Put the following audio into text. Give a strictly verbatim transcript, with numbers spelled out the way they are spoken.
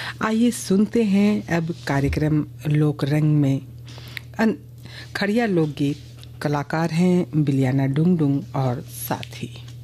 आइए सुनते हैं अब कार्यक्रम लोक रंग में अन खड़िया लोकगीत। कलाकार हैं बिलियाना डुंगडुंग और साथी।